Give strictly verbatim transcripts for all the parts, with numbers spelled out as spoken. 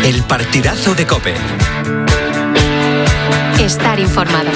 El partidazo de COPE. Estar informado.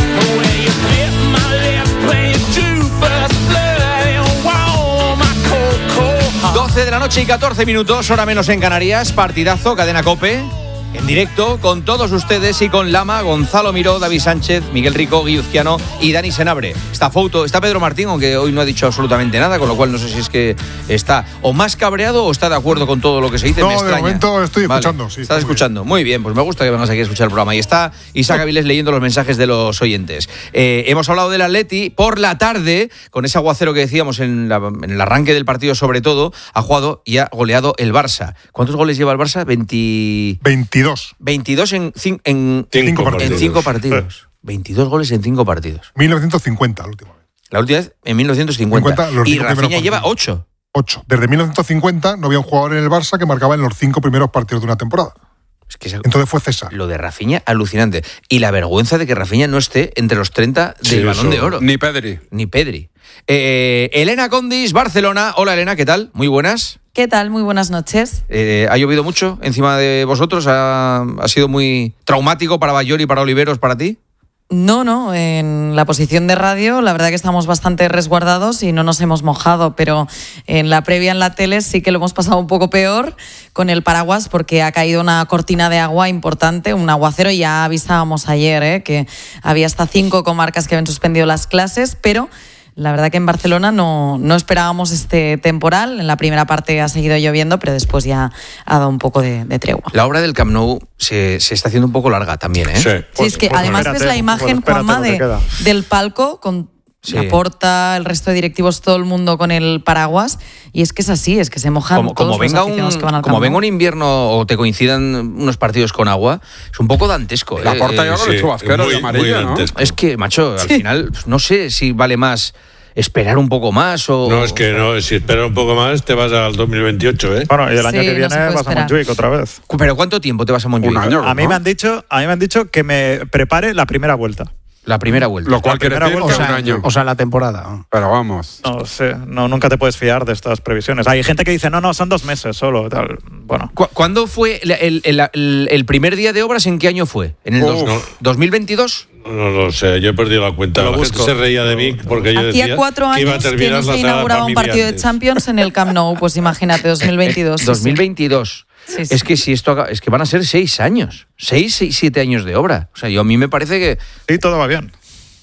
doce de la noche y catorce minutos, hora menos en Canarias. Partidazo, cadena COPE. En directo con todos ustedes y con Lama, Gonzalo Miró, David Sánchez, Miguel Rico, Guiuzquiano y Dani Senabre. Está Fouto, está Pedro Martín, aunque hoy no ha dicho absolutamente nada, con lo cual no sé si es que está o más cabreado o está de acuerdo con todo lo que se dice. No, Me extraña. de momento estoy escuchando. Vale. Sí, Estás muy escuchando. Bien. Muy bien, pues me gusta que vengas aquí a escuchar el programa. Y está Isaac Avilés leyendo los mensajes de los oyentes. Eh, hemos hablado del Atleti por la tarde, con ese aguacero que decíamos en, la, en el arranque del partido sobre todo, ha jugado y ha goleado el Barça. ¿Cuántos goles lleva el Barça? veinte... veintidós. veintidós en, cin, en, cinco, partidos. en cinco partidos. veintidós goles en cinco partidos. mil novecientos cincuenta, la última vez. La última vez en mil novecientos cincuenta. cincuenta, los y cinco Rafinha primeros lleva partidos. ocho. ocho. Desde mil novecientos cincuenta no había un jugador en el Barça que marcaba en los cinco primeros partidos de una temporada. Es que esa, Entonces fue César. Lo de Rafinha, alucinante. Y la vergüenza de que Rafinha no esté entre los treinta del Sí, Balón eso. de Oro. Ni Pedri. Ni Pedri. Eh, Elena Condis, Barcelona. Hola, Elena, ¿qué tal? Muy buenas. ¿Qué tal? Muy buenas noches. Eh, ¿Ha llovido mucho encima de vosotros? ¿Ha, ha sido muy traumático para Bayol y para Oliveros, para ti? No, no, en la posición de radio la verdad que estamos bastante resguardados y no nos hemos mojado, pero en la previa en la tele sí que lo hemos pasado un poco peor con el paraguas porque ha caído una cortina de agua importante, un aguacero, y ya avisábamos ayer ¿eh? que había hasta cinco comarcas que habían suspendido las clases, pero la verdad que en Barcelona no, no esperábamos este temporal. En la primera parte ha seguido lloviendo, pero después ya ha dado un poco de, de tregua. La obra del Camp Nou se, se está haciendo un poco larga también, ¿eh? Sí. Sí, Pues, es que pues además espérate, ves la imagen, pues espérate Juanma, lo que de, queda. del palco con Sí. Laporta, el resto de directivos, todo el mundo con el paraguas, y es que es así, es que se mojan Como, todos como venga los aficionados un, que van al como Camp venga Nou. un invierno o te coincidan unos partidos con agua, es un poco dantesco. La ¿eh? Porta ya Eh, con el chubasquero de amarillo, ¿no? Es que, macho, al final no sé si vale más esperar un poco más o... No, es que no, si esperas un poco más te vas al dos mil veintiocho, ¿eh? Bueno, y el año Sí, que no viene se puede vas esperar. a Montjuic otra vez. ¿Pero cuánto tiempo te vas a Montjuic? Un año. A mí ¿no? me han dicho, a mí me han dicho que me prepare la primera vuelta. La primera vuelta. Lo cual La quiere primera decir vuelta, que o un sea, año. O sea, la temporada. Pero vamos. No sé, no, nunca te puedes fiar de estas previsiones. Hay gente que dice, no, no, son dos meses solo. Tal. Bueno, ¿Cu- ¿Cuándo fue el, el- el- el- el primer día de obras? ¿En qué año fue? ¿En el Uf. dos- No. dos mil veintidós? No lo sé, yo he perdido la cuenta. Te lo La gente busco. se reía de mí porque yo decía Hacía cuatro que iba a años que terminar no la se Sagrada inauguraba un Familia partido de antes. Champions en el Camp Nou, pues imagínate, dos mil veintidós. sí, sí. dos mil veintidós. Sí, sí. Es que si esto haga- es que van a ser seis años. Seis, seis, siete años de obra. O sea, yo a mí me parece que sí, todo va bien.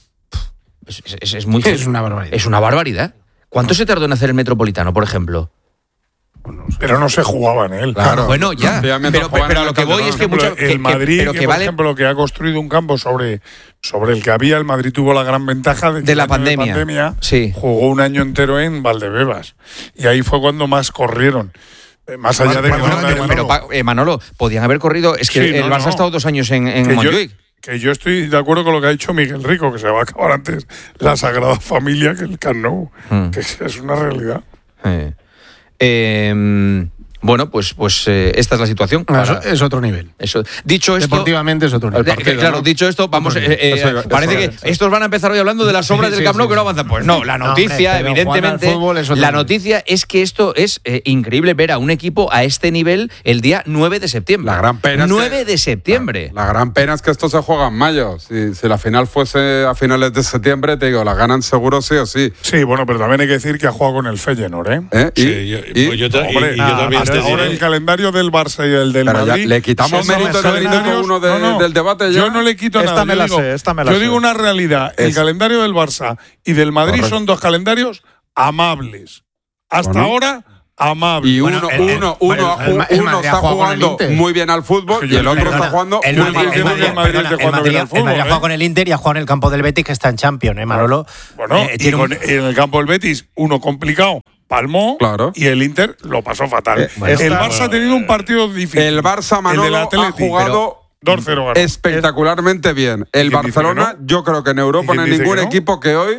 es, es- es muy... Es una barbaridad. Es una barbaridad. ¿Cuánto se tardó en hacer el Metropolitano, por ejemplo? Pero no se jugaba en él. Claro. Bueno, ya. Ya mientras Pero, juegan pero a en lo el que voy Calderón. es que Por ejemplo, mucho... que- el que- Madrid, pero que, que por vale... ejemplo, que ha construido un campo sobre, sobre el que había, el Madrid tuvo la gran ventaja de, que De la el año pandemia. pandemia Sí. jugó un año entero en Valdebebas. Y ahí fue cuando más corrieron. Eh, Más allá de que Bueno, fueron pero, de pero, Manolo. pa- eh, Manolo, podían haber corrido... Es que Sí, el no, Barça no. ha estado dos años en, en que, yo, Montjuic. que yo estoy de acuerdo con lo que ha dicho Miguel Rico, que se va a acabar antes la Sagrada Familia que el Camp Nou, Mm. que es una realidad. Eh. Eh, bueno, pues, pues eh, esta es la situación. No, eso Para- es otro nivel. eso. Dicho esto... Deportivamente es otro nivel. De- partido, claro, ¿no? dicho esto, vamos. eh, eh, Eso iba- eso parece iba a que decir. estos van a empezar hoy hablando de las obras Sí, del sí, Camp Nou sí, que no sí. avanzan. Pues no, la No, noticia, hombre, pero jugar al evidentemente, fútbol es otro la nivel. noticia es que esto es eh, increíble ver a un equipo a este nivel el día nueve de septiembre. La gran pena es nueve que- de septiembre. La gran pena es que esto se juega en mayo. Si, si la final fuese a finales de septiembre, te digo, la ganan seguro sí o sí. Sí, bueno, pero también hay que decir que ha jugado con el Feyenoord, ¿eh? ¿Eh? Y, Sí, yo, y- pues yo ta- y- Hombre, y yo ah, también hasta te ahora diré- el calendario del Barça y el del Pero ya Madrid. le quitamos son mérito calendarios- del uno de- no, no, del debate ya. Yo no le quito Esta nada. me yo la digo, sé, esta me la yo sé. digo una realidad. El Es- calendario del Barça y del Madrid Correcto. son dos calendarios amables. Hasta Bueno. ahora, amables. Y uno, Bueno, el- el- uno, bueno, uno, ha el ju- Ma- el uno Madrid ha está jugado con el jugando Inter. muy bien al fútbol y el otro Perdona, está jugando el muy Madrid, mal. el Madrid- Madrid- el Madrid perdona, te el juega Madrid- bien al el Madrid ha fútbol, jugado ¿eh? con el Inter y ha jugado en el campo del Betis, que está en Champions, ¿eh, Manolo? Bueno, Eh, y tiene un- con- en el campo del Betis, uno complicado, palmó, Claro. y el Inter lo pasó fatal. Eh, bueno, el esta- Barça ha tenido un partido difícil. El Barça, el Manolo, del ha Atleti, jugado dos cero ganó. espectacularmente bien. El quién dice Barcelona, que no? yo creo que en Europa ¿Y no quién hay dice ningún que no? equipo que hoy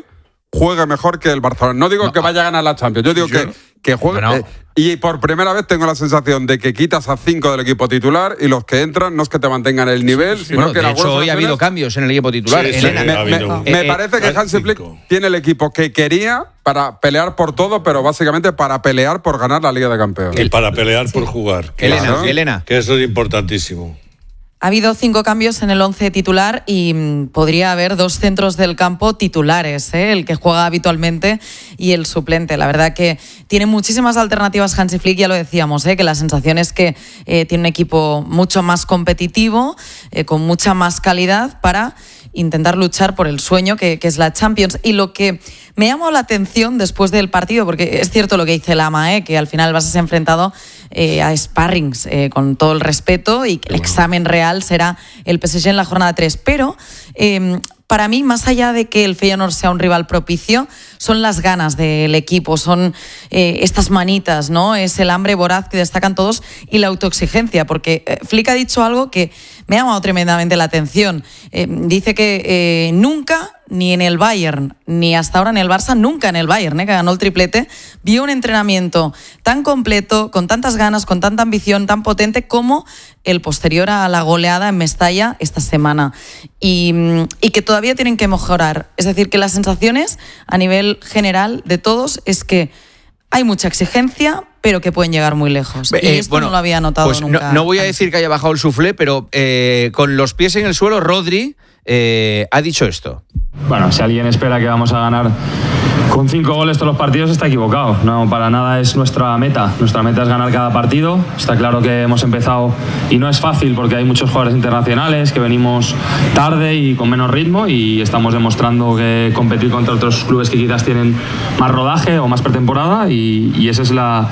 juegue mejor que el Barcelona. No digo No, que vaya a ganar la Champions, yo digo yo- que, que juegue. No. eh, y por primera vez tengo la sensación de que quitas a cinco del equipo titular y los que entran no es que te mantengan el nivel, sino Bueno, que en de algunas hecho, hoy ha habido ocasiones- cambios en el equipo titular. Sí, sí, Elena. Me, ha me- habido. me Eh, parece que eh, Hansi Flick cinco. tiene el equipo que quería para pelear por todo, pero básicamente para pelear por ganar la Liga de Campeones. Y para pelear por jugar. Que Elena, eso- Elena. Que eso es importantísimo. Ha habido cinco cambios en el once titular y mm, podría haber dos centros del campo titulares, ¿eh? El que juega habitualmente y el suplente. La verdad que tiene muchísimas alternativas Hansi Flick, ya lo decíamos, ¿eh? Que la sensación es que eh, tiene un equipo mucho más competitivo, eh, con mucha más calidad para intentar luchar por el sueño que, que es la Champions. Y lo que me llamó la atención después del partido, porque es cierto lo que dice Lama, ¿eh? Que al final vas a ser enfrentado eh, a sparrings, eh, con todo el respeto, y que el examen real será el P S G en la jornada tres. Pero eh, para mí, más allá de que el Feyenoord sea un rival propicio, son las ganas del equipo, son eh, estas manitas, ¿no? Es el hambre voraz que destacan todos y la autoexigencia, porque eh, Flick ha dicho algo que me ha llamado tremendamente la atención. Eh, dice que eh, nunca, ni en el Bayern, ni hasta ahora en el Barça, nunca en el Bayern, ¿eh? Que ganó el triplete, vio un entrenamiento tan completo, con tantas ganas, con tanta ambición, tan potente como el posterior a la goleada en Mestalla esta semana. Y, y que todavía tienen que mejorar. Es decir, que las sensaciones a nivel general de todos es que hay mucha exigencia, pero que pueden llegar muy lejos. Y Eh, esto bueno, no lo había notado pues nunca. No, no voy a decir que haya bajado el suflé, pero eh, con los pies en el suelo, Rodri eh, ha dicho esto. Bueno, si alguien espera que vamos a ganar con cinco goles todos los partidos, está equivocado. No, para nada es nuestra meta. Nuestra meta es ganar cada partido. Está claro que hemos empezado y no es fácil porque hay muchos jugadores internacionales que venimos tarde y con menos ritmo, y estamos demostrando que competir contra otros clubes que quizás tienen más rodaje o más pretemporada, y, y esa es la...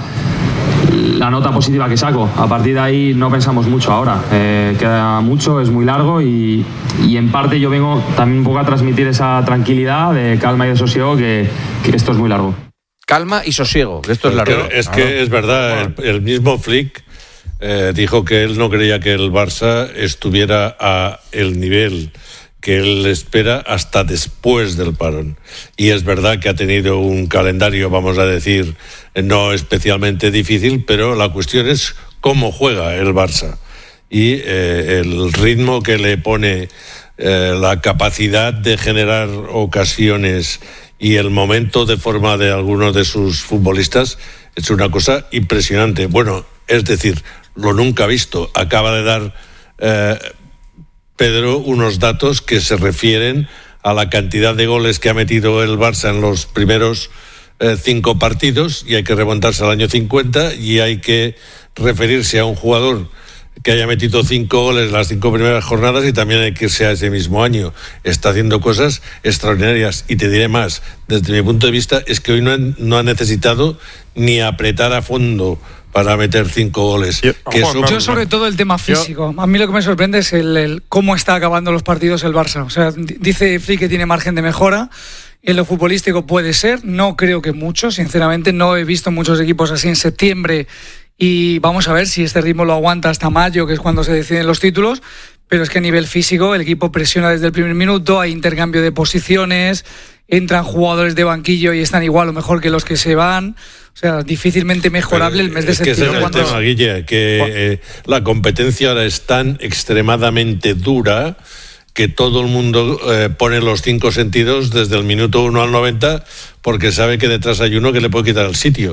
la nota positiva que saco. A partir de ahí no pensamos mucho ahora. Eh, queda mucho, es muy largo, y, y en parte yo vengo también un poco a transmitir esa tranquilidad de calma y de sosiego, que, que esto es muy largo. Calma y sosiego, que esto es Porque largo. es que es verdad, el, el mismo Flick eh, dijo que él no creía que el Barça estuviera a el nivel que él espera hasta después del parón. Y es verdad que ha tenido un calendario, vamos a decir, no especialmente difícil, pero la cuestión es cómo juega el Barça y eh, el ritmo que le pone, eh, la capacidad de generar ocasiones y el momento de forma de algunos de sus futbolistas es una cosa impresionante. Bueno, es decir, lo nunca visto. Acaba de dar eh, Pedro unos datos que se refieren a la cantidad de goles que ha metido el Barça en los primeros eh, cinco partidos, y hay que remontarse al año cincuenta, y hay que referirse a un jugador que haya metido cinco goles en las cinco primeras jornadas, y también hay que irse a ese mismo año. Está haciendo cosas extraordinarias, y te diré más, desde mi punto de vista es que hoy no ha, no ha necesitado ni apretar a fondo para meter cinco goles. Yo- que Juan, eso- Yo sobre todo el tema físico. A mí lo que me sorprende es el, el cómo está acabando los partidos el Barça. O sea, di- dice Flick que tiene margen de mejora. En lo futbolístico puede ser, no creo que mucho, sinceramente. No he visto muchos equipos así en septiembre, y vamos a ver si este ritmo lo aguanta hasta mayo, que es cuando se deciden los títulos. Pero es que a nivel físico el equipo presiona desde el primer minuto, hay intercambio de posiciones, entran jugadores de banquillo y están igual o mejor que los que se van. O sea, difícilmente mejorable el mes de es que ese septiembre. es el cuando- tema, Guille, que eh, la competencia ahora es tan extremadamente dura que todo el mundo eh, pone los cinco sentidos desde el minuto uno al noventa, porque sabe que detrás hay uno que le puede quitar el sitio.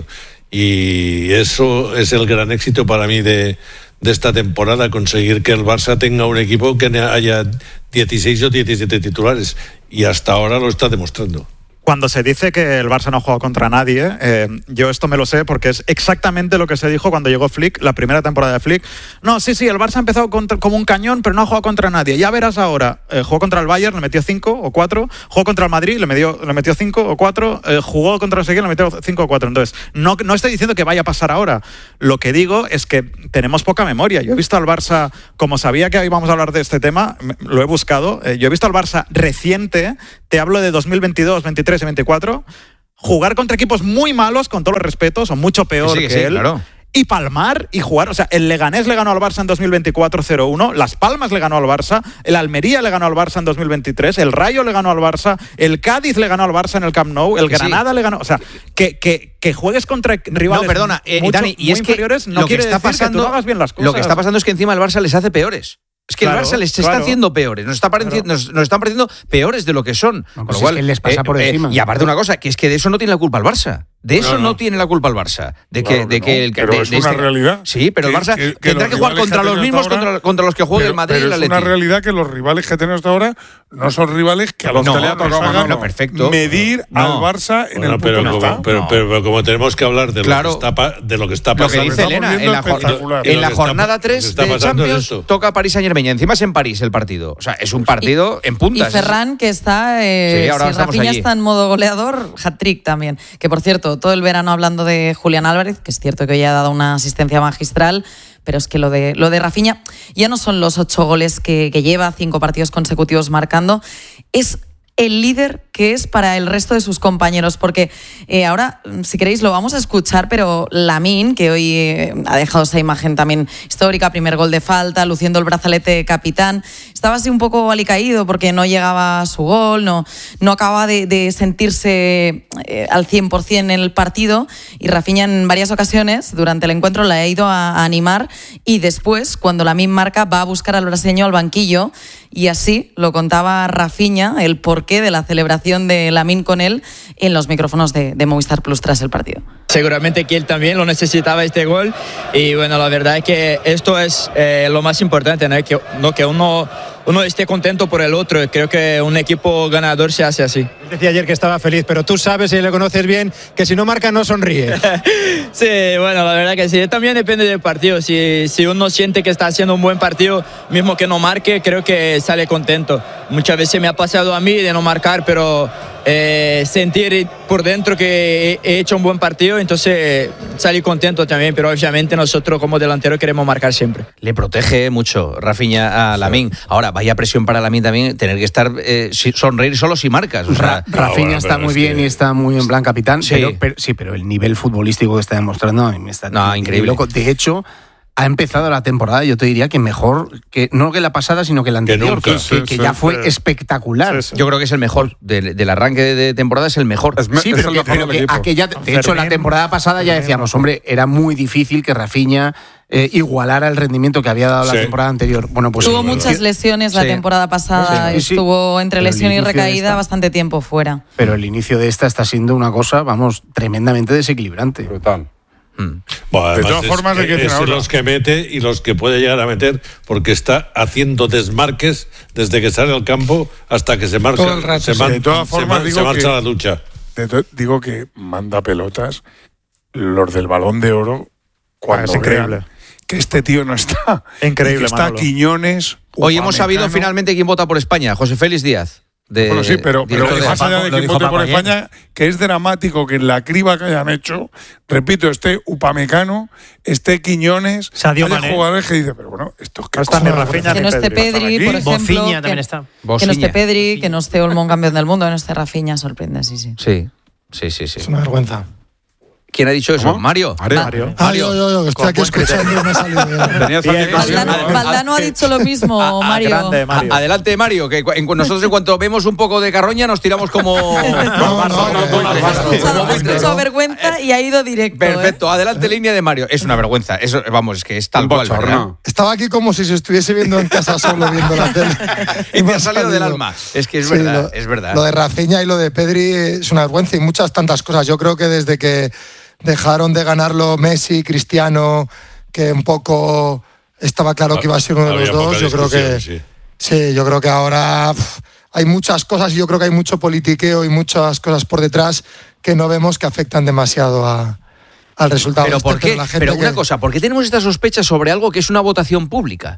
Y eso es el gran éxito para mí de, de esta temporada, conseguir que el Barça tenga un equipo que haya dieciséis o diecisiete titulares, y hasta ahora lo está demostrando. Cuando se dice que el Barça no ha jugado contra nadie, eh, yo esto me lo sé porque es exactamente lo que se dijo cuando llegó Flick, la primera temporada de Flick. No, sí, sí, el Barça ha empezado contra, como un cañón, pero no ha jugado contra nadie. Ya verás ahora, eh, jugó contra el Bayern, le metió cinco o cuatro, jugó contra el Madrid, le metió, le metió cinco o cuatro, eh, jugó contra el Sevilla, le metió cinco o cuatro. Entonces, no, no estoy diciendo que vaya a pasar ahora. Lo que digo es que tenemos poca memoria. Yo he visto al Barça, como sabía que íbamos a hablar de este tema, me- lo he buscado, eh, yo he visto al Barça reciente, te hablo de dos mil veintidós, veintitrés y veinticuatro, jugar contra equipos muy malos, con todos los respetos, o mucho peor Que sí, que que, sí, él, claro. y palmar y jugar. O sea, el Leganés le ganó al Barça en dos mil veinticuatro cero uno, Las Palmas le ganó al Barça, el Almería le ganó al Barça en dos mil veintitrés, el Rayo le ganó al Barça, el Cádiz le ganó al Barça en el Camp Nou, el Granada sí. le ganó. O sea, que, que, que juegues contra rivales no, perdona, eh, mucho, Dani, y muy es que inferiores no lo que quiere está decir pasando, que tú no hagas bien las cosas. Lo que está pasando es que encima el Barça les hace peores. Es que claro, el Barça les claro. está haciendo peores, nos, está pareciendo, claro. nos, nos están pareciendo peores de lo que son. No, pues Con lo es cual, que les pasa eh, por encima. Eh, y aparte una cosa, que es que de eso no tiene la culpa el Barça. De eso no, no. no tiene la culpa el Barça. De que, claro que de que no, el, pero de, es de una este, realidad. Sí, pero que, el Barça que, que tendrá que jugar contra los mismos ahora, contra, contra los que juegue pero, el Madrid pero y el Atleti. Es una realidad que los rivales que tenemos hasta ahora no son rivales que a los no, que le ha tocado no, no, perfecto. medir no. al Barça en bueno, el punto pero, que como, está. pero, No. pero, pero como tenemos que hablar de, claro, lo, que está, de lo que está pasando. Lo que dice Elena, en la, en la jornada tres de Champions toca París Saint-Germain. Encima es en París el partido. O sea, es un partido y, en puntas. Y Ferran, que está, eh, sí, ahora si Rafinha está en modo goleador, hat-trick también. Que por cierto, todo el verano hablando de Julián Álvarez, que es cierto que hoy ha dado una asistencia magistral, pero es que lo de, lo de Rafinha ya no son los ocho goles que, que lleva, cinco partidos consecutivos marcando, es el líder que es para el resto de sus compañeros, porque eh, ahora, si queréis, lo vamos a escuchar, pero Lamine, que hoy eh, ha dejado esa imagen también histórica, primer gol de falta, luciendo el brazalete de capitán, estaba así un poco alicaído porque no llegaba a su gol, no, no acababa de, de sentirse eh, al cien por ciento en el partido, y Rafinha en varias ocasiones durante el encuentro le ha ido a, a animar, y después, cuando Lamine marca, va a buscar al brasileño al banquillo, y así lo contaba Rafinha, el porqué de la celebración de Lamine con él en los micrófonos de, de Movistar Plus tras el partido. Seguramente que él también lo necesitaba este gol, y bueno, la verdad es que esto es eh, lo más importante, ¿no? Que, no, que uno, uno esté contento por el otro. Creo que un equipo ganador se hace así. Decía ayer que estaba feliz, pero tú sabes y le conoces bien que si no marca no sonríe. Sí, bueno, la verdad que sí, también depende del partido. Si, si uno siente que está haciendo un buen partido, mismo que no marque, creo que sale contento. Muchas veces me ha pasado a mí de no marcar, pero eh, sentir por dentro que he hecho un buen partido, entonces salí contento también, pero obviamente nosotros como delantero queremos marcar siempre. Le protege mucho Rafinha a Lamine. Ahora, vaya presión para Lamine también, tener que estar eh, sonreír solo si marcas. O sea, Rafinha bueno, está muy bien que... y está muy en plan capitán, sí. Pero, pero, sí, pero el nivel futbolístico que está demostrando me está no, increíble. Loco. De hecho, ha empezado la temporada, yo te diría que mejor, que no que la pasada, sino que la anterior, que, que, sí, que sí, ya sí, fue sí. espectacular. Sí, sí. Yo creo que es el mejor, de, del arranque de temporada es el mejor. Es me, sí, pero, es que, pero que aquella, de hecho, la temporada pasada ya decíamos, hombre, era muy difícil que Rafinha eh, igualara el rendimiento que había dado sí. la temporada anterior. Bueno, pues tuvo muchas lesiones la sí. temporada pasada, sí, sí, estuvo entre pero lesión y recaída esta, bastante tiempo fuera. Pero el inicio de esta está siendo una cosa, vamos, tremendamente desequilibrante. Brutal. Hmm. Bueno, de todas es, formas, hay que decir es ahora. Los que mete y los que puede llegar a meter, porque está haciendo desmarques desde que sale al campo hasta que se marcha, se, man, de todas formas, se, digo se marcha que, la ducha. To, digo que manda pelotas los del Balón de Oro cuando ah, es increíble. Que este tío no está. Increíble, que está Manolo. Quiñones. Hoy hemos sabido finalmente quién vota por España, José Félix Díaz. De, bueno, sí, pero, pero de más allá de quien vote por ayer. España, que es dramático que en la criba que hayan hecho, repito, esté Upamecano, esté Quiñones, Sadio haya Mané. jugadores que dicen, pero bueno, esto es que... No está ni Rafinha que no esté Pedri, por ejemplo. Bofiña que, también está. Que no esté Pedri, que no esté Olmón campeón del mundo, que no esté Rafinha, sorprende, sí, sí. Sí, sí, sí. sí. Es una vergüenza. ¿Quién ha dicho eso? ¿Cómo? Mario. Mario. Mario. Ah, yo, yo, yo, que estoy aquí escuchando y me ha salido. Valdano, Valdano ha dicho lo mismo, Mario. Grande, Mario. A, adelante, Mario, que en, nosotros en cuanto vemos un poco de carroña nos tiramos como... no, no, Ha escuchado vergüenza y ha ido directo. Perfecto, ¿eh? adelante línea de Mario. Es una vergüenza, eso, vamos, es que es tal cual, ¿verdad? Estaba aquí como si se estuviese viendo en casa solo viendo la tele. Y me ha salido del alma. Es que es sí, verdad, lo, es verdad. Lo de Rafinha y lo de Pedri es una vergüenza y muchas tantas cosas. Yo creo que desde que dejaron de ganarlo Messi, Cristiano, que un poco estaba claro que iba a ser uno de los dos. Yo creo que sí. sí, yo creo que ahora pff, hay muchas cosas y yo creo que hay mucho politiqueo y muchas cosas por detrás que no vemos que afectan demasiado a, al resultado. Pero este, ¿por qué? Pero, la gente pero una que... cosa, ¿por qué tenemos esta sospecha sobre algo que es una votación pública?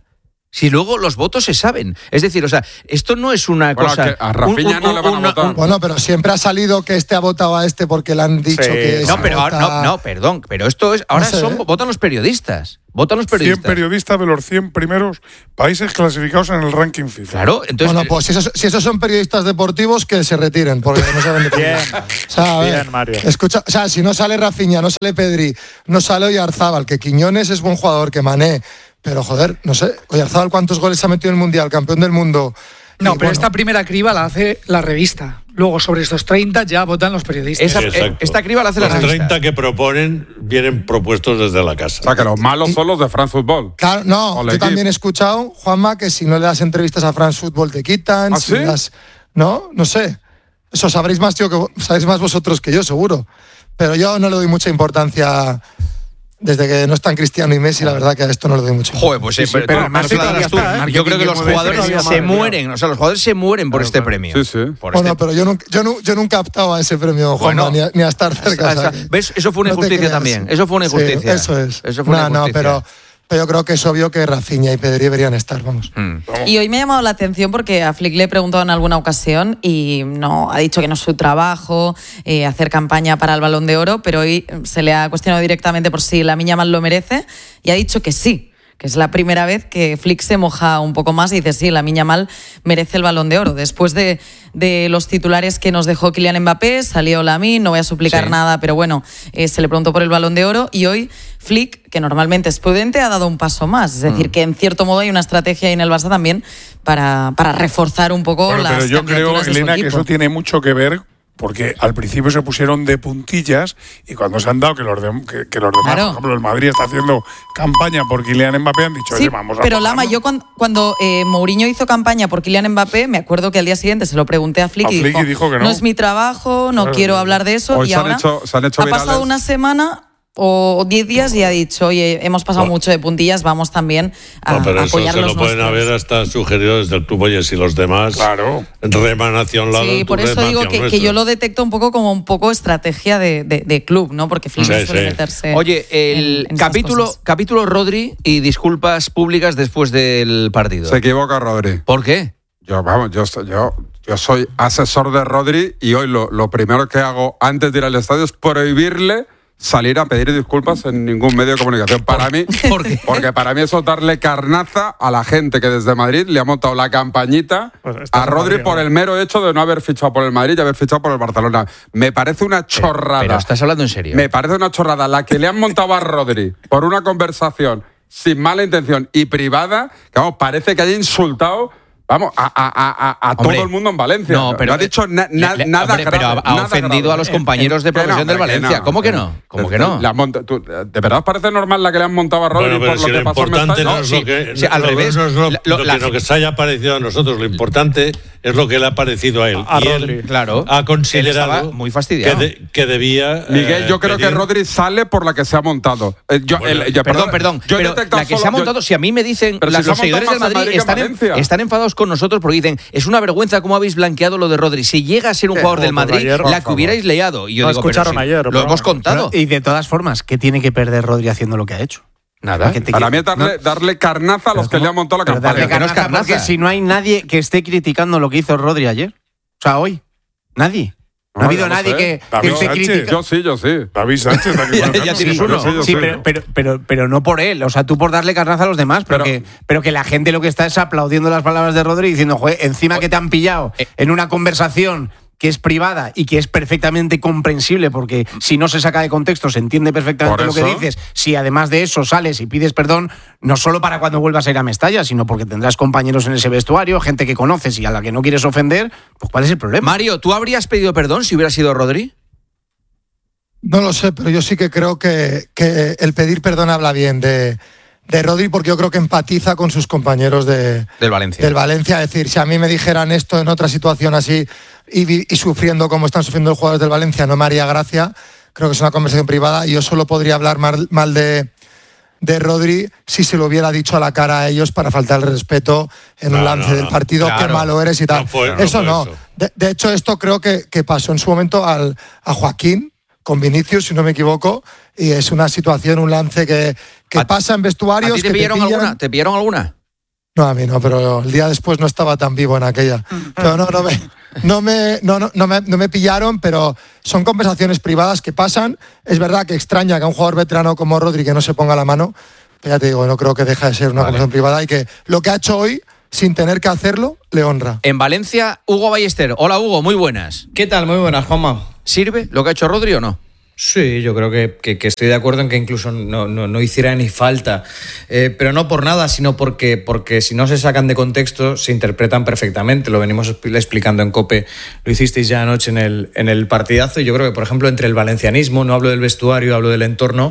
Si luego los votos se saben. Es decir, o sea, esto no es una bueno, cosa... Que a Rafinha un, un, no le van a una, votar. Un, bueno, pero siempre ha salido que este ha votado a este porque le han dicho sí. que... No, pero ahora, no, no, perdón, pero esto es... Ahora no sé. son, votan los periodistas. Votan los periodistas. cien periodistas de los cien primeros países clasificados en el ranking FIFA. Claro, entonces... Bueno, pues si esos, si esos son periodistas deportivos, que se retiren, porque no saben de Bien, o sea, ver, bien, Mario. Escucha, o sea, si no sale Rafinha, no sale Pedri, no sale Oyarzábal, que Quiñones es buen jugador, que Mané... Pero, joder, no sé, Oyarzábal, ¿cuántos goles ha metido en el Mundial? Campeón del mundo. No, y, pero bueno, esta primera criba la hace la revista. Luego, sobre estos treinta ya votan los periodistas. Esa, eh, esta criba la hace los la revista. Los treinta que proponen vienen propuestos desde la casa. O sea, que los malos son los de France Football. Claro, no, yo también he escuchado, Juanma, que si no le das entrevistas a France Football te quitan. ¿Ah, si sí? das, no, no sé. Eso sabréis más, tío, que sabéis más vosotros que yo, seguro. Pero yo no le doy mucha importancia... Desde que no están Cristiano y Messi, la verdad que a esto no le doy mucho. Joder, pues sí, sí, pero, pero además tú, tú, yo creo que los jugadores se madre, mueren, o sea, los jugadores se mueren por claro, este claro. premio. Sí, sí. Por bueno, este... pero yo nunca, yo, yo nunca he optado a ese premio, Juanma, bueno, ni, a, ni a estar cerca. Hasta, hasta, ¿Ves? Eso fue una no injusticia también. Eso fue una injusticia. Sí, eso es. Eso fue no, una injusticia. no, pero... Pero yo creo que es obvio que Rafinha y Pedri deberían estar, vamos. Mm. Y hoy me ha llamado la atención porque a Flick le he preguntado en alguna ocasión y no ha dicho que no es su trabajo eh, hacer campaña para el Balón de Oro, pero hoy se le ha cuestionado directamente por si Lamine Yamal lo merece y ha dicho que sí, que es la primera vez que Flick se moja un poco más y dice sí, Lamine Yamal merece el Balón de Oro. Después de, de los titulares que nos dejó Kylian Mbappé, salió Lamine, no voy a suplicar sí. nada, pero bueno, eh, se le preguntó por el Balón de Oro y hoy Flick, que normalmente es prudente, ha dado un paso más. Es decir, mm. que en cierto modo hay una estrategia ahí en el Barça también para, para reforzar un poco bueno, las pero yo creo, Elena, que eso tiene mucho que ver porque al principio se pusieron de puntillas y cuando se han dado que los, de, que, que los demás, claro. por ejemplo, el Madrid está haciendo campaña por Kylian Mbappé, han dicho, sí, oye, vamos a pero tomarlo. Lama, yo cuando, cuando eh, Mourinho hizo campaña por Kylian Mbappé, me acuerdo que al día siguiente se lo pregunté a Flick, a y, Flick dijo, y dijo que no. no es mi trabajo, no claro, quiero sí. hablar de eso. Hoy y se ahora han hecho, se han hecho ha virales. pasado una semana o diez días y ha dicho, oye, hemos pasado bueno. mucho de puntillas, vamos también a, no, pero a apoyar eso los se lo pueden haber hasta sugerido desde el club, oye, si los demás claro. reman hacia un lado. Sí, por eso digo que, que yo lo detecto un poco como un poco estrategia de, de, de club, ¿no? Porque Flick sí, suele sí. meterse. Oye, el en, en capítulo, capítulo Rodri y disculpas públicas después del partido. Se equivoca Rodri. ¿Por qué? Yo, vamos, yo, yo, yo soy asesor de Rodri y hoy lo, lo primero que hago antes de ir al estadio es prohibirle salir a pedir disculpas en ningún medio de comunicación. Para mí, ¿Por qué? Porque para mí eso es darle carnaza a la gente que desde Madrid le ha montado la campañita pues a Rodri Madrid, por ¿no? el mero hecho de no haber fichado por el Madrid y haber fichado por el Barcelona. Me parece una chorrada. Pero, pero estás hablando en serio. Me parece una chorrada la que le han montado a Rodri por una conversación sin mala intención y privada, que vamos, parece que haya insultado Vamos, a, a, a, a todo el mundo en Valencia. No, pero no ha dicho na, na, le, nada hombre, grave. Pero ha, ha nada ofendido grave. a los compañeros de profesión no, del Valencia. no, ¿Cómo que no? ¿Cómo que no? La monta, tú, ¿de verdad os parece normal la que le han montado a Rodri bueno, pero por si lo que lo pasó en importante Mestalla? no es sí, lo que, sí, al lo, revés. No es lo, lo, lo, la, que, lo que se haya parecido a nosotros. Lo importante es lo que le ha parecido a él. A y Rodri, él claro. ha considerado muy fastidiado. Que, de, que debía. Miguel, yo eh, creo pedir... que Rodri sale por la que se ha montado. Eh, yo, bueno, el, yo, perdón, perdón. Yo pero la que solo, se ha montado, yo, si a mí me dicen, pero las, si los seguidores del Madrid, Madrid están, en, están enfadados con nosotros porque dicen, es una vergüenza cómo habéis blanqueado lo de Rodri. Si llega a ser un ¿Qué? jugador del Madrid, ayer, la que hubierais leado. Y yo no digo, escucharon pero si ayer. lo hemos contado. Y de todas formas, ¿qué tiene que perder Rodri haciendo lo que ha hecho? Nada. Para mí es darle, no. darle carnaza a los que le han montado la pero campaña. Darle carnaza, carnaza porque si no hay nadie que esté criticando lo que hizo Rodri ayer. O sea, hoy. Nadie. No, no ha habido nadie sé. que, que esté criticando. Yo sí, yo sí. David Sánchez. ya, ya tienes sí, uno. Sí, sí, sí, pero, pero, pero, pero no por él. O sea, tú por darle carnaza a los demás. Pero, pero, que, pero que la gente lo que está es aplaudiendo las palabras de Rodri diciendo, joder, encima que te han pillado en una conversación que es privada y que es perfectamente comprensible, porque si no se saca de contexto se entiende perfectamente lo que dices. Si además de eso sales y pides perdón, no solo para cuando vuelvas a ir a Mestalla, sino porque tendrás compañeros en ese vestuario, gente que conoces y a la que no quieres ofender, pues ¿cuál es el problema? Mario, ¿tú habrías pedido perdón si hubiera sido Rodri? No lo sé, pero yo sí que creo que, que el pedir perdón habla bien de, de Rodri, porque yo creo que empatiza con sus compañeros de, del Valencia. Del Valencia. Es decir, si a mí me dijeran esto en otra situación así y, y sufriendo como están sufriendo los jugadores del Valencia, no me haría gracia. Creo que es una conversación privada y yo solo podría hablar mal, mal de, de Rodri si se lo hubiera dicho a la cara a ellos para faltar el respeto en no, un lance no, no, del partido, claro, qué malo eres y tal. No fue, no eso no. Eso. De, de hecho, esto creo que, que pasó en su momento al, a Joaquín, con Vinicius, si no me equivoco, y es una situación, un lance que, que pasa en vestuarios. ¿A ti te que pillaron te pillan... alguna? ¿Te pillaron alguna? No, a mí no, pero el día después no estaba tan vivo en aquella. Pero no, no me, no me, no, no, no me, no me pillaron, pero son conversaciones privadas que pasan. Es verdad que extraña que a un jugador veterano como Rodri que no se ponga la mano, pero ya te digo, no creo que deje de ser una vale. conversación privada y que lo que ha hecho hoy, sin tener que hacerlo, le honra. En Valencia, Hugo Ballester. Hola, Hugo, muy buenas. ¿Qué tal? Muy buenas, Juanma. ¿Sirve lo que ha hecho Rodri o no? Sí, yo creo que, que, que estoy de acuerdo en que incluso no, no, no hiciera ni falta, eh, pero no por nada, sino porque, porque si no se sacan de contexto se interpretan perfectamente. Lo venimos explicando en COPE, lo hicisteis ya anoche en el, en el partidazo, y yo creo que, por ejemplo, entre el valencianismo, no hablo del vestuario, hablo del entorno,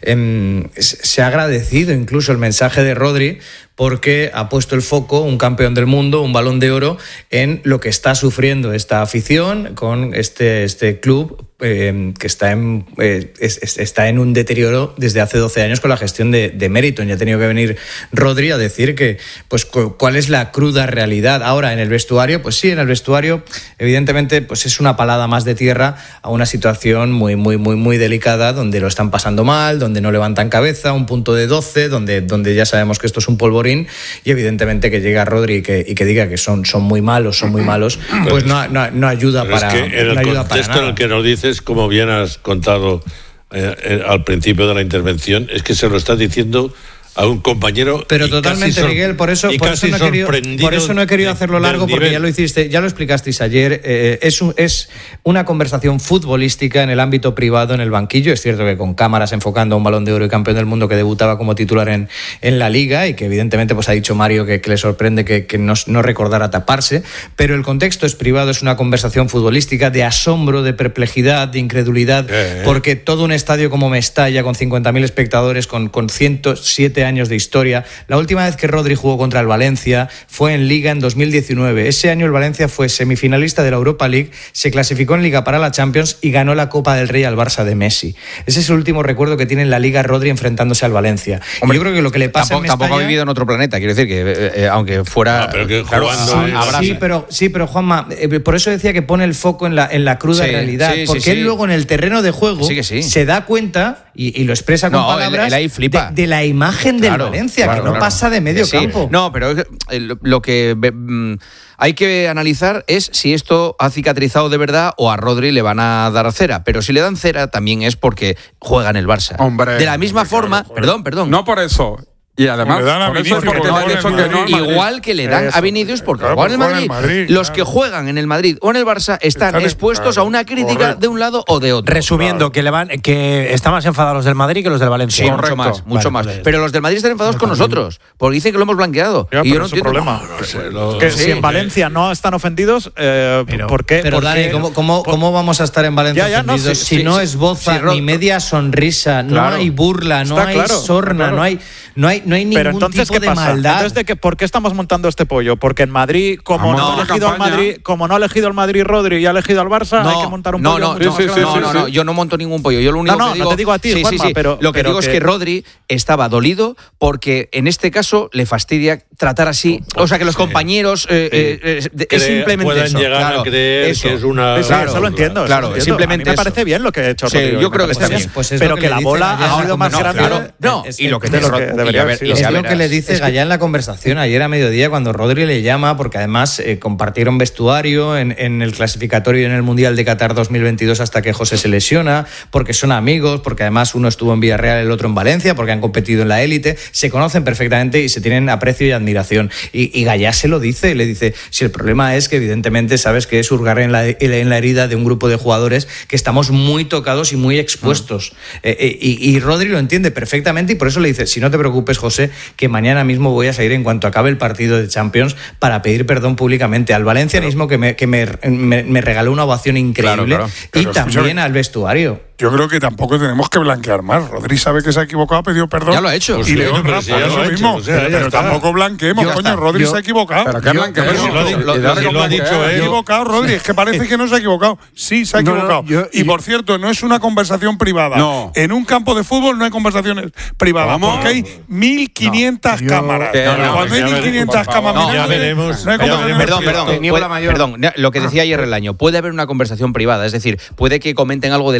eh, se ha agradecido incluso el mensaje de Rodri, porque ha puesto el foco, un campeón del mundo, un Balón de Oro, en lo que está sufriendo esta afición con este, este club eh, que está en, eh, es, es, está en un deterioro desde hace doce años con la gestión de, de Meriton. Ya ha tenido que venir Rodri a decir que, pues, cu- cuál es la cruda realidad. Ahora, en el vestuario, pues sí, en el vestuario, evidentemente, pues es una palada más de tierra a una situación muy, muy, muy, muy delicada, donde lo están pasando mal, donde no levantan cabeza, un punto de doce, donde, donde ya sabemos que esto es un polvorín. Y evidentemente que llega Rodri y que, y que diga que son, son muy malos, son muy malos, pues no, no, no ayuda Pero para es que en el no ayuda contexto para en el que nos dices, como bien has contado eh, eh, al principio de la intervención, es que se lo estás diciendo a un compañero. Pero totalmente, Miguel, por eso, por eso, no he querido, por eso no he querido hacerlo largo, porque ya lo hiciste, ya lo explicasteis ayer. Eh, es, un, es una conversación futbolística en el ámbito privado, en el banquillo. Es cierto que con cámaras enfocando a un Balón de Oro y campeón del mundo que debutaba como titular en, en la Liga, y que evidentemente pues ha dicho Mario que, que le sorprende que, que no, no recordara taparse, pero el contexto es privado, es una conversación futbolística de asombro, de perplejidad, de incredulidad, eh, porque todo un estadio como Mestalla, con cincuenta mil espectadores, con, con ciento siete años de historia. La última vez que Rodri jugó contra el Valencia fue en Liga en dos mil diecinueve. Ese año el Valencia fue semifinalista de la Europa League, se clasificó en Liga para la Champions y ganó la Copa del Rey al Barça de Messi. Ese es el último recuerdo que tiene en la Liga Rodri enfrentándose al Valencia. Hombre, yo creo que lo que le pasa tampoco, en Mestalla, tampoco ha vivido en otro planeta, quiero decir que eh, eh, aunque fuera... No, pero que claro, jugando sí, habrá, Sí, pero, sí, pero Juanma, eh, por eso decía que pone el foco en la, en la cruda sí, realidad, sí, porque sí, él sí. luego en el terreno de juego Sí que sí. se da cuenta y, y lo expresa con No, palabras él- él ahí flipa. De, de la imagen del Claro, Valencia, claro, que no claro. pasa de medio Sí, campo. No, pero eh, lo, lo que mm, hay que analizar es si esto ha cicatrizado de verdad o a Rodri le van a dar cera. Pero si le dan cera también es porque juega en el Barça. Hombre, de la misma hombre, forma, claro, perdón, perdón. No por eso. Y además, Le dan a por eso es Vinicius porque porque no han juega dicho en que no al Madrid. Madrid. Igual que le dan Eso. a Vinicius porque Claro, juegan en el porque Madrid. juega en el Madrid, Los claro. que juegan en el Madrid o en el Barça están, Están- expuestos claro, a una crítica correcto. de un lado o de otro. Resumiendo, Claro. que, le van, que están más enfadados los del Madrid que los del Valencia. Sí, Correcto. mucho más, mucho Vale, más. pues, Pero los del Madrid están enfadados con nosotros, porque dicen que lo hemos blanqueado. Ya, y yo pero no es un entiendo. problema. No sé, lo- Que Sí. si en Valencia no están ofendidos, eh, Pero- ¿por qué? Pero ¿Por Dani, qué? ¿cómo, cómo, Por- cómo vamos a estar en Valencia Ya, ya, no, ofendidos sí, si sí, no sí, es boza, sí, Rod- ni media sonrisa, Claro. no hay burla, no Está hay claro, sorna, claro. no hay, no hay, no hay ningún Pero entonces, tipo ¿qué de pasa? maldad. Entonces, ¿de qué, ¿por qué estamos montando este pollo? Porque en Madrid, como Vamos no, a ha la elegido al campaña. Madrid, como no ha elegido al Madrid Rodri y ha elegido al Barça, hay que montar un no, pollo no, mucho no, más sí, grande. no, sí, no, sí. no, yo no monto ningún pollo. Yo lo único No, no, que no digo, te digo a ti, sí, sí, Juanma, sí. pero- lo que pero digo es que- que Rodri estaba dolido porque en este caso le fastidia tratar así, o sea que los compañeros eh, eh, eh, es Cre- simplemente puedan eso. llegar claro, a creer eso. que es una. Sí, sí, Claro, eso lo entiendo. eso claro, lo entiendo. simplemente a mí me eso. parece bien lo que ha hecho Sí, Rodri. yo me creo que parece está bien. bien. Pues es pero lo que, que la le bola dice ha Gallá, sido más no, grande. claro, no, Es- y lo que de dice lo que Rodri, debería y a ver, haber sido. y Es ya lo que verás. le dice Es que- Gallá en la conversación ayer a mediodía cuando Rodri le llama, porque además eh, compartieron vestuario en, en el clasificatorio y en el Mundial de Qatar dos mil veintidós hasta que José se lesiona, porque son amigos, porque además uno estuvo en Villarreal, el otro en Valencia, porque han competido en la élite, se conocen perfectamente y se tienen aprecio y admiración. Y, y Gallá se lo dice, le dice, si el problema es que evidentemente sabes que es hurgar en la, en la herida de un grupo de jugadores que estamos muy tocados y muy expuestos. Eh, eh, y, y Rodri lo entiende perfectamente y por eso le dice, si no te preocupes, José, que mañana mismo voy a salir en cuanto acabe el partido de Champions para pedir perdón públicamente al valencianismo que me, que me, me, me regaló una ovación increíble Claro, claro. y Pero también escúchame. al vestuario. Yo creo que tampoco tenemos que blanquear más. Rodri sabe que se ha equivocado, ha pedido perdón. Ya lo ha hecho. Pues y sí, le honra pero si por ya lo eso ha hecho, mismo. o sea, ya pero está. tampoco blanqueemos, Ya coño. está. Rodri Yo- se ha equivocado. Pero qué blanqueo. si lo ha di- lo- lo- si lo ha dicho Se ha él. equivocado, Rodri. Es que parece que no se ha equivocado. Sí, se ha No, no, equivocado. yo- y y- por cierto, no es una conversación privada. No. En un campo de fútbol no hay conversaciones privadas. ¿Cómo? Porque hay mil quinientas No, yo- cámaras. Que no, Cuando hay ya mil quinientas veremos. cámaras, No, ya mirándote, veremos. no hay Ya conversaciones Perdón, privadas. perdón, Niebla puede- mayor. perdón, lo que decía ayer Relaño, puede haber una conversación privada, es decir, puede que comenten algo de la vida privada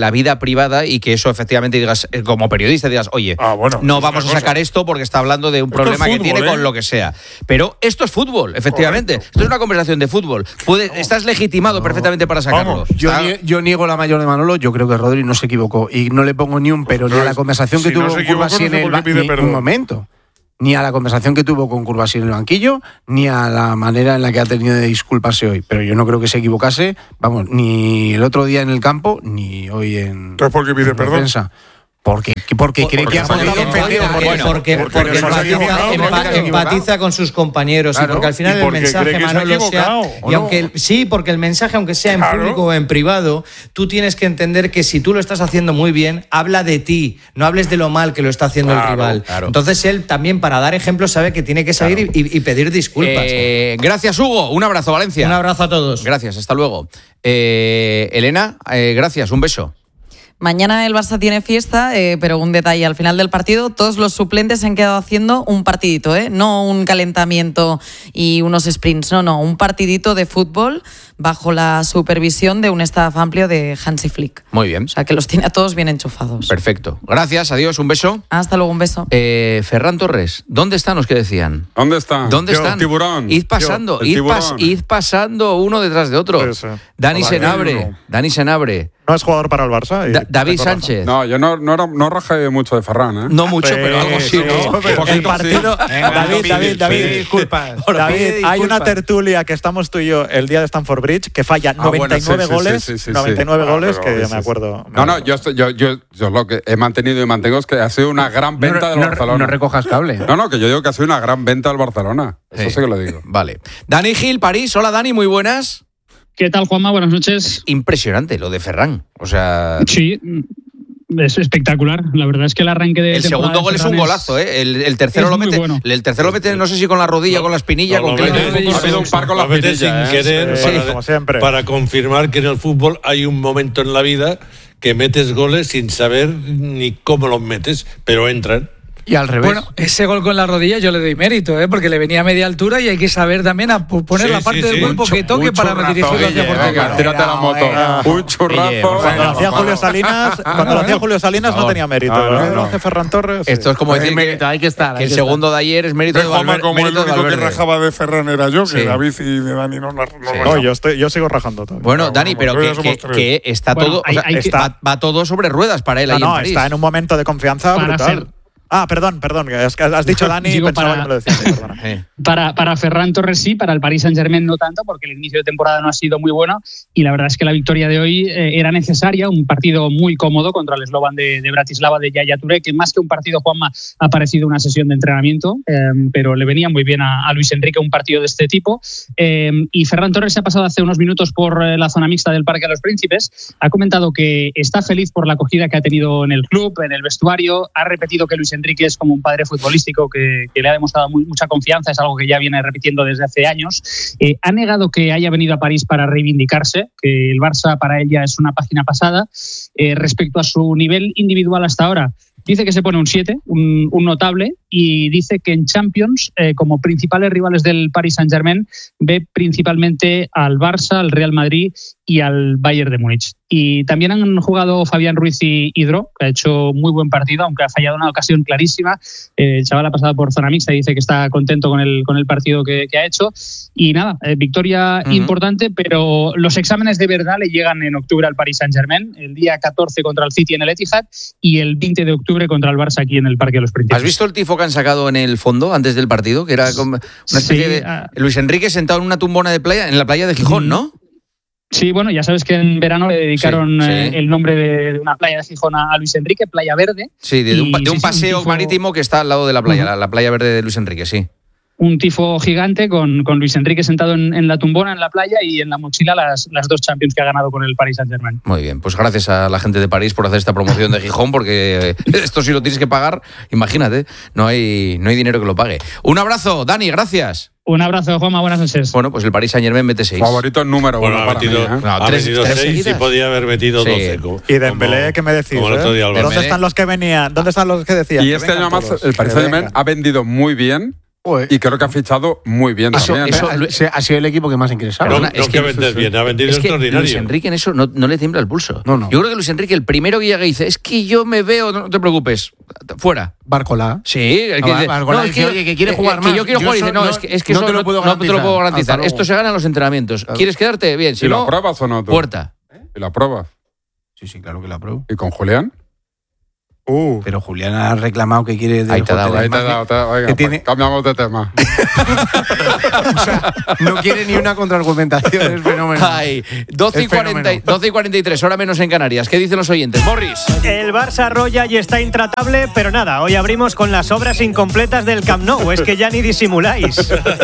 privada y que eso efectivamente digas, como periodista, digas, oye, ah, bueno, no vamos a sacar esto porque está hablando de un esto problema fútbol, que tiene ¿eh? con lo que sea. Pero esto es fútbol, efectivamente. Correcto. Esto es una conversación de fútbol. Puede, estás legitimado no. perfectamente para sacarlo. Vamos. Yo, está... nie, yo niego la mayor de Manolo, yo creo que Rodri no se equivocó y no le pongo ni un pero pues, ni a la conversación que si tuvo no con Curvasí en el banquillo. Un momento. Ni a la conversación que tuvo con Curvasí en el banquillo, ni a la manera en la que ha tenido de disculparse hoy. Pero yo no creo que se equivocase, vamos, ni el otro día en el campo, ni hoy en. Entonces, ¿por qué pide perdón? Defensa. Porque, porque cree que ha podido defender. Bueno, porque, porque, porque empatiza, empa, empatiza con sus compañeros claro, y porque al final porque el mensaje, Manolo, sea. Y aunque el, sí, porque el mensaje, aunque sea en claro. público o en privado, tú tienes que entender que si tú lo estás haciendo muy bien, habla de ti, no hables de lo mal que lo está haciendo claro, el rival. Claro. Entonces él también, para dar ejemplos, sabe que tiene que salir claro. y, y pedir disculpas. Eh, gracias, Hugo. Un abrazo, Valencia. Un abrazo a todos. Gracias, hasta luego. Eh, Elena, eh, gracias, un beso. Mañana el Barça tiene fiesta, eh, pero un detalle, al final del partido todos los suplentes se han quedado haciendo un partidito, ¿eh? No un calentamiento y unos sprints, no, no, un partidito de fútbol bajo la supervisión de un staff amplio de Hansi Flick. Muy bien. O sea, que los tiene a todos bien enchufados. Perfecto. Gracias, adiós, un beso. Hasta luego, un beso. Eh, Ferran Torres, ¿dónde están los que decían? ¿Dónde están? ¿Dónde Yo, están? Tiburón. Id pasando, id, pas, id pasando uno detrás de otro. Sí, sí. Dani Senabre, Dani Senabre. No es jugador para el Barça. Da, David Sánchez. No, yo no, no, no rajé mucho de Ferran, ¿eh? No mucho, pero, pero algo sí. ¿no? Pero el partido. Sí. David, David, David, disculpas. David, hay una tertulia que estamos tú y yo el día de Stamford Bridge que falla ah, noventa y nueve bueno, sí, goles. Sí, sí, sí, noventa y nueve sí. goles, ah, que sí, me acuerdo. No, no, yo, yo, yo, yo lo que he mantenido y mantengo es que ha sido una gran venta no, del no, Barcelona. No recojas cable. No, no, que yo digo que ha sido una gran venta del Barcelona. Eso sí, sí que lo digo. Vale. Dani Gil, París. Hola, Dani, muy buenas. ¿Qué tal, Juanma? Buenas noches. Impresionante lo de Ferran. O sea. Sí, es espectacular. La verdad es que el arranque de. El segundo gol es un golazo, ¿eh? El, el tercero lo mete. Bueno. El tercero lo mete, no sé si con la rodilla, no, con la espinilla, no, con que le ha habido un par con la espinilla. Sin ¿eh? querer, sí. para, como siempre. Para confirmar que en el fútbol hay un momento en la vida que metes goles sin saber ni cómo los metes, pero entran. Y al revés. Bueno, ese gol con la rodilla yo le doy mérito, ¿eh? Porque le venía a media altura y hay que saber también a poner sí, la parte sí, del sí. cuerpo mucho, que toque para dirigirlo hacia Portugal. Tírate la moto. Venga. Un churrazo. Cuando lo hacía Julio Salinas, cuando lo hacía Julio Salinas no tenía mérito. Ah, no, no. Lo hace Ferran Torres. Esto es como decir mérito, hay que estar. Que el segundo de ayer es mérito de Valverde. Como el único que rajaba de Ferran era yo, que David y de Dani no No, yo estoy, yo sigo rajando todo. Bueno, Dani, pero que está todo, va todo sobre ruedas para él ahí en París. No, está en un momento de confianza brutal. Ah, perdón, perdón, has, has dicho Dani y pensaba para, que me lo decías. para, para Ferran Torres sí, para el Paris Saint-Germain no tanto, porque el inicio de temporada no ha sido muy bueno y la verdad es que la victoria de hoy eh, era necesaria, un partido muy cómodo contra el Slovan de, de Bratislava de Yaya Touré, que más que un partido, Juanma, ha parecido una sesión de entrenamiento, eh, pero le venía muy bien a, a Luis Enrique un partido de este tipo. Eh, y Ferran Torres se ha pasado hace unos minutos por eh, la zona mixta del Parque de los Príncipes, ha comentado que está feliz por la acogida que ha tenido en el club, en el vestuario, ha repetido que Luis Enrique es como un padre futbolístico que, que le ha demostrado muy, mucha confianza, es algo que ya viene repitiendo desde hace años. Eh, ha negado que haya venido a París para reivindicarse, que el Barça para él ya es una página pasada. Eh, respecto a su nivel individual hasta ahora, dice que se pone un siete, un, un notable, y dice que en Champions, eh, como principales rivales del Paris Saint-Germain, ve principalmente al Barça, al Real Madrid y al Bayern de Múnich. Y también han jugado Fabián Ruiz y Hidro, que ha hecho muy buen partido, aunque ha fallado una ocasión clarísima. Eh, el chaval ha pasado por zona mixta y dice que está contento con el, con el partido que, que ha hecho. Y nada, eh, victoria uh-huh. importante, pero los exámenes de verdad le llegan en octubre al Paris Saint-Germain, el día catorce contra el City en el Etihad y el veinte de octubre contra el Barça aquí en el Parque de los Príncipes. ¿Has visto el tifo que han sacado en el fondo antes del partido? Que era como una especie sí, de... Luis Enrique sentado en una tumbona de playa, en la playa de Gijón, ¿no? Sí, bueno, ya sabes que en verano le dedicaron sí, sí. Eh, el nombre de una playa de Gijón a Luis Enrique, Playa Verde. Sí, de, de un, de un sí, paseo un tifo... marítimo que está al lado de la playa, uh-huh. la, la Playa Verde de Luis Enrique, sí. Un tifo gigante con, con Luis Enrique sentado en, en la tumbona, en la playa, y en la mochila las, las dos Champions que ha ganado con el Paris Saint-Germain. Muy bien, pues gracias a la gente de París por hacer esta promoción de Gijón, porque esto si lo tienes que pagar, imagínate, no hay, no hay dinero que lo pague. Un abrazo, Dani, gracias. Un abrazo, Juanma, buenas noches. Bueno, pues el Paris Saint-Germain mete seis. Favorito en número. Bueno, ha metido, mí, ¿eh? no, ha tres, metido tres seis y podía haber metido sí. doce. Como, y Dembélé, ¿qué me decís? Como el otro día, ¿eh? ¿Dónde están los que venían? ¿Dónde están los que decían? Y este año más el Paris Saint-Germain ha vendido muy bien Y creo que ha fichado muy bien eso, también. Eso, ¿eh? Ha sido el equipo que más ha ingresado. No, no, es que vender bien, ha vendido es que extraordinario. Luis Enrique en eso no, no le tiembla el pulso. No, no. Yo creo que Luis Enrique, el primero que llega y dice, es que yo me veo, no te preocupes, fuera. Barcola. Sí, el que no, dice, Barcola no, dice, es que, oye, que quiere jugar eh, más. Que yo quiero yo jugar y dice, no, no, es que, es que no eso te lo puedo no, no te lo puedo garantizar. Esto se gana en los entrenamientos. Claro. ¿Quieres quedarte? Bien, si ¿Y no, lo pruebas o no tú? Puerta. ¿Y lo pruebas? Sí, sí, claro que lo apruebo. ¿Y con Julián? Uh. Pero Julián ha reclamado que quiere... Ahí te ha dado, ahí te ha dado. Te, oiga, pues, tiene... cambiamos de tema. O sea, no quiere ni una contraargumentación, es fenómeno. Ay, doce y cuarenta y tres, hora menos en Canarias. ¿Qué dicen los oyentes? Morris. El Barça arrolla y está intratable, pero nada, hoy abrimos con las obras incompletas del Camp Nou, es que ya ni disimuláis.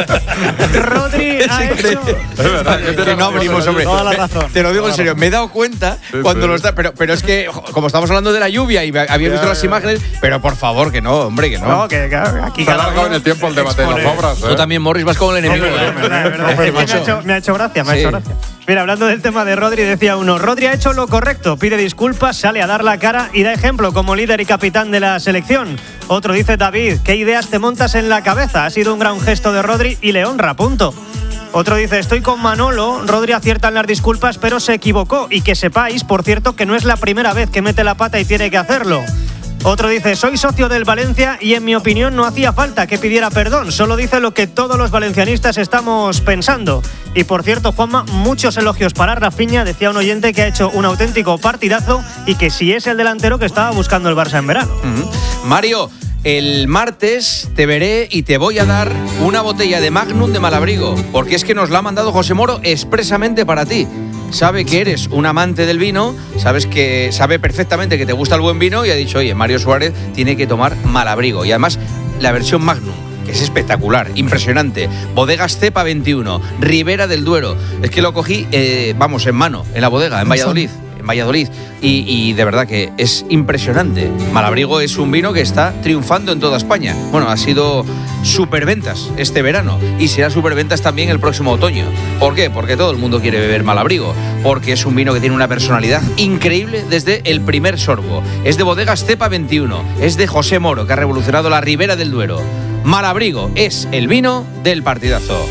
Rodri ha hecho... Es verdad, que, que no abrimos, hombre. Toda la razón. Te lo digo en serio, me he dado cuenta sí, cuando sí. lo está... Pero, pero es que, como estamos hablando de la lluvia y había visto las imágenes, pero por favor, que no, hombre, que no. No, que, que aquí Se ha alargado en el tiempo el debate de las obras. Tú ¿eh? también, Morris, vas como el enemigo. Es verdad, es verdad. Es que me, ha hecho, me ha hecho gracia, me ha Sí. hecho gracia. Mira, hablando del tema de Rodri, decía uno, Rodri ha hecho lo correcto, pide disculpas, sale a dar la cara y da ejemplo como líder y capitán de la selección. Otro dice, David, ¿qué ideas te montas en la cabeza? Ha sido un gran gesto de Rodri y le honra, punto. Otro dice, estoy con Manolo, Rodri acierta en las disculpas, pero se equivocó. Y que sepáis, por cierto, que no es la primera vez que mete la pata y tiene que hacerlo. Otro dice, soy socio del Valencia y en mi opinión no hacía falta que pidiera perdón, solo dice lo que todos los valencianistas estamos pensando. Y por cierto, Juanma, muchos elogios para Rafinha, decía un oyente que ha hecho un auténtico partidazo y que sí es el delantero que estaba buscando el Barça en verano. Uh-huh. Mario, el martes te veré y te voy a dar una botella de Magnum de Malabrigo, porque es que nos la ha mandado José Moro expresamente para ti. Sabe que eres un amante del vino, sabes que sabe perfectamente que te gusta el buen vino y ha dicho, oye, Mario Suárez tiene que tomar Malabrigo. Y además, la versión Magnum, que es espectacular, impresionante. Bodegas Cepa veintiuno, Ribera del Duero. Es que lo cogí, eh, vamos, en mano, en la bodega, en Valladolid. En Valladolid. Y, y de verdad que es impresionante. Malabrigo es un vino que está triunfando en toda España. Bueno, ha sido superventas este verano y será superventas también el próximo otoño. ¿Por qué? Porque todo el mundo quiere beber Malabrigo. Porque es un vino que tiene una personalidad increíble desde el primer sorbo. Es de Bodegas Cepa veintiuno. Es de José Moro, que ha revolucionado la Ribera del Duero. Malabrigo es el vino del partidazo.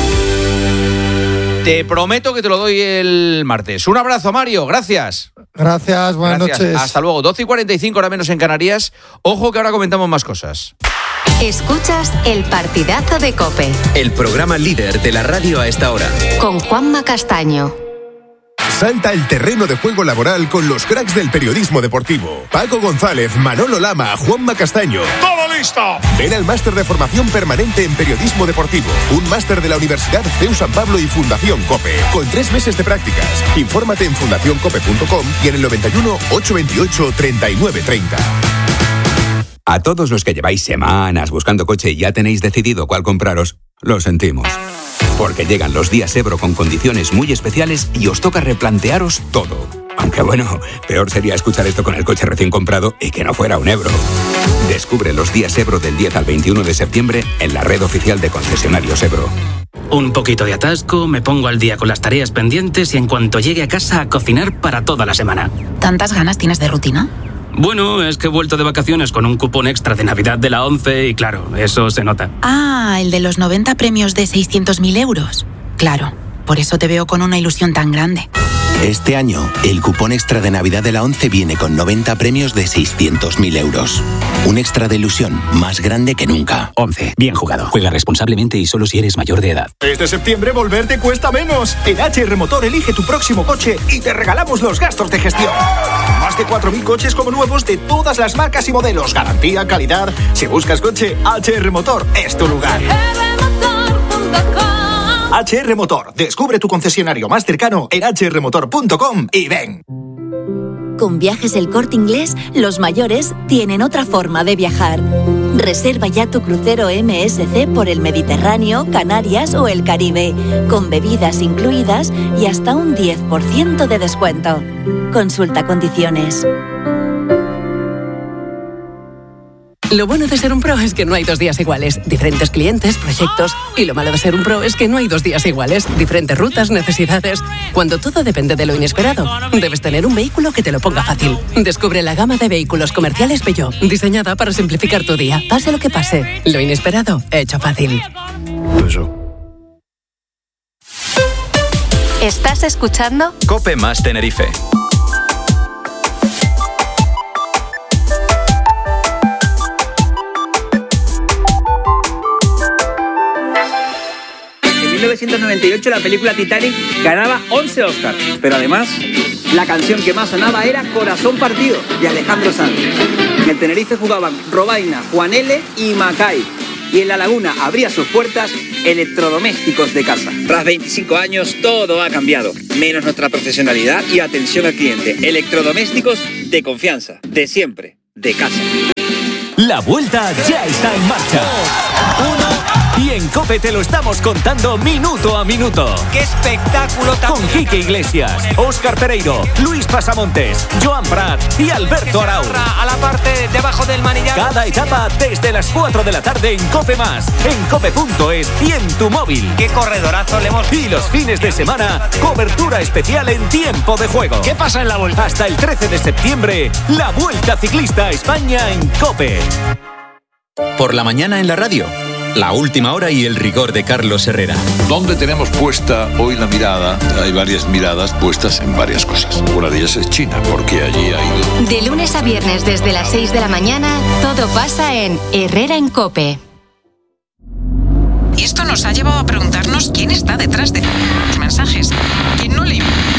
Te prometo que te lo doy el martes. Un abrazo, Mario. Gracias. Gracias, buenas Gracias. noches. Hasta luego. doce y cuarenta y cinco, hora menos en Canarias. Ojo que ahora comentamos más cosas. Escuchas el partidazo de COPE. El programa líder de la radio a esta hora. Con Juanma Castaño. Salta al terreno de juego laboral con los cracks del periodismo deportivo. Paco González, Manolo Lama, Juanma Castaño. ¡Todo listo! Ven al máster de formación permanente en periodismo deportivo. Un máster de la Universidad C E U San Pablo y Fundación COPE. Con tres meses de prácticas. Infórmate en fundación cope punto com y en el noventa y uno, ochocientos veintiocho, treinta y nueve treinta. A todos los que lleváis semanas buscando coche y ya tenéis decidido cuál compraros, lo sentimos. Porque llegan los días Ebro con condiciones muy especiales y os toca replantearos todo. Aunque bueno, peor sería escuchar esto con el coche recién comprado y que no fuera un Ebro. Descubre los días Ebro del diez al veintiuno de septiembre en la red oficial de concesionarios Ebro. Un poquito de atasco, me pongo al día con las tareas pendientes y en cuanto llegue a casa a cocinar para toda la semana. ¿Tantas ganas tienes de rutina? Bueno, es que he vuelto de vacaciones con un cupón extra de Navidad de la ONCE y claro, eso se nota. Ah, el de los noventa premios de seiscientos mil euros. Claro, por eso te veo con una ilusión tan grande. Este año, el cupón extra de Navidad de la ONCE viene con noventa premios de seiscientos mil euros. Un extra de ilusión más grande que nunca. ONCE, bien jugado. Juega responsablemente y solo si eres mayor de edad. Este septiembre volverte cuesta menos. En H R Motor elige tu próximo coche y te regalamos los gastos de gestión. Más de cuatro mil coches como nuevos de todas las marcas y modelos. Garantía, calidad. Si buscas coche, H R Motor es tu lugar. H R Motor. Descubre tu concesionario más cercano en h r motor punto com y ven. Con Viajes El Corte Inglés, los mayores tienen otra forma de viajar. Reserva ya tu crucero M S C por el Mediterráneo, Canarias o el Caribe, con bebidas incluidas y hasta un diez por ciento de descuento. Consulta condiciones. Lo bueno de ser un pro es que no hay dos días iguales. Diferentes clientes, proyectos. Y lo malo de ser un pro es que no hay dos días iguales. Diferentes rutas, necesidades. Cuando todo depende de lo inesperado, debes tener un vehículo que te lo ponga fácil. Descubre la gama de vehículos comerciales Peugeot, diseñada para simplificar tu día. Pase lo que pase, lo inesperado, hecho fácil. ¿Estás escuchando? Cope más Tenerife. En mil novecientos noventa y ocho la película Titanic ganaba once Oscars, pero además la canción que más sonaba era Corazón Partido, de Alejandro Sanz. En el Tenerife jugaban Robaina, Juan L. y Macay. Y en La Laguna abría sus puertas Electrodomésticos de Casa. Tras veinticinco años todo ha cambiado, menos nuestra profesionalidad y atención al cliente. Electrodomésticos de confianza, de siempre, de casa. La vuelta ya está en marcha. Uno, y en COPE te lo estamos contando minuto a minuto. ¡Qué espectáculo tan... Con Quique Iglesias, Óscar Pereiro, Luis Pasamontes, Joan Prat y Alberto Arau. A la parte debajo del manillar. Cada etapa desde las cuatro de la tarde en COPE más, en cope punto es y en tu móvil. ¡Qué corredorazo le hemos... Y los fines de semana, cobertura especial en tiempo de juego. ¿Qué pasa en la vuelta? Hasta el trece de septiembre, la Vuelta Ciclista a España en COPE. Por la mañana en la radio, la última hora y el rigor de Carlos Herrera. ¿Dónde tenemos puesta hoy la mirada? Hay varias miradas puestas en varias cosas. Una de ellas es China, porque allí ha ido... De lunes a viernes desde las seis de la mañana, todo pasa en Herrera en COPE. Y esto nos ha llevado a preguntarnos quién está detrás de los mensajes. ¿Quién no le...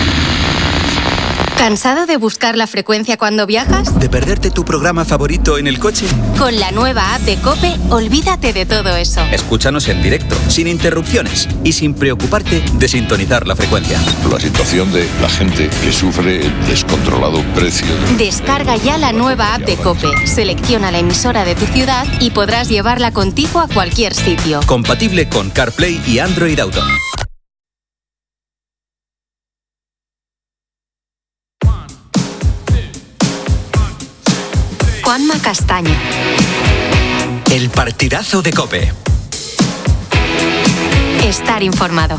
¿Cansado de buscar la frecuencia cuando viajas? ¿De perderte tu programa favorito en el coche? Con la nueva app de COPE, olvídate de todo eso. Escúchanos en directo, sin interrupciones y sin preocuparte de sintonizar la frecuencia. La situación de la gente que sufre el descontrolado precio. De... Descarga ya la nueva app de COPE, selecciona la emisora de tu ciudad y podrás llevarla contigo a cualquier sitio. Compatible con CarPlay y Android Auto. Juanma Castaño. El partidazo de COPE. Estar informado.